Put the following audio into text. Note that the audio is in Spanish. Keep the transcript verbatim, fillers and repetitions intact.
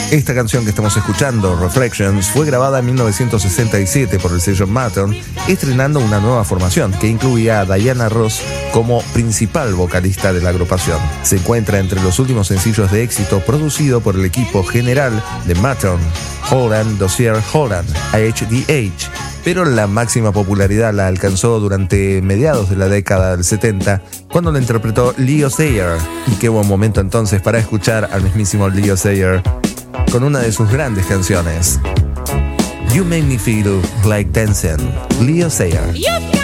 Esta canción que estamos escuchando, Reflections, fue grabada en mil novecientos sesenta y siete por el sello Motown, estrenando una nueva formación que incluía a Diana Ross como principal vocalista de la agrupación. Se encuentra entre los últimos sencillos de éxito producido por el equipo general de Motown, Holland Dozier Holland, H D H, pero la máxima popularidad la alcanzó durante mediados de la década del setenta, cuando la interpretó Leo Sayer. Y qué buen momento entonces para escuchar al mismísimo Leo Sayer con una de sus grandes canciones, You Make Me Feel Like Dancing, Leo Sayer.